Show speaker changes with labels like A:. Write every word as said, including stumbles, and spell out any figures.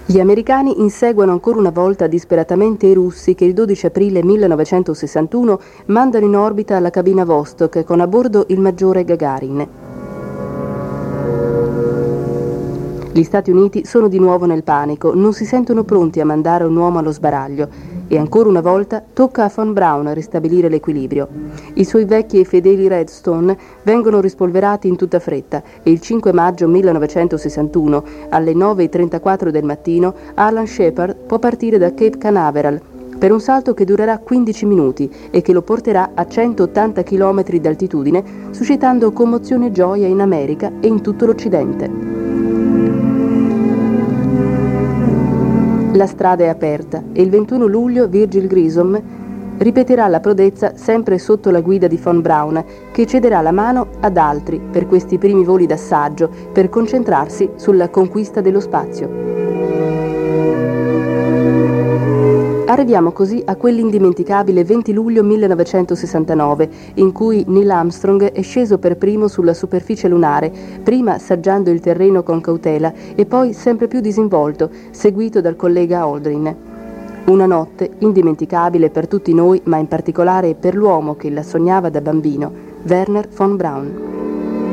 A: Gli americani inseguono ancora una volta disperatamente i russi che il dodici aprile millenovecentosessantuno mandano in orbita la cabina Vostok con a bordo il maggiore Gagarin. Gli Stati Uniti sono di nuovo nel panico, non si sentono pronti a mandare un uomo allo sbaraglio e ancora una volta tocca a von Braun ristabilire l'equilibrio. I suoi vecchi e fedeli Redstone vengono rispolverati in tutta fretta e il cinque maggio millenovecentosessantuno alle nove e trentaquattro del mattino Alan Shepard può partire da Cape Canaveral per un salto che durerà quindici minuti e che lo porterà a centottanta chilometri d'altitudine, suscitando commozione e gioia in America e in tutto l'Occidente. La strada è aperta e il ventuno luglio Virgil Grissom ripeterà la prodezza sempre sotto la guida di von Braun, che cederà la mano ad altri per questi primi voli d'assaggio per concentrarsi sulla conquista dello spazio. Arriviamo così a quell'indimenticabile venti luglio millenovecentosessantanove, in cui Neil Armstrong è sceso per primo sulla superficie lunare, prima saggiando il terreno con cautela e poi sempre più disinvolto, seguito dal collega Aldrin. Una notte indimenticabile per tutti noi, ma in particolare per l'uomo che la sognava da bambino, Wernher von Braun.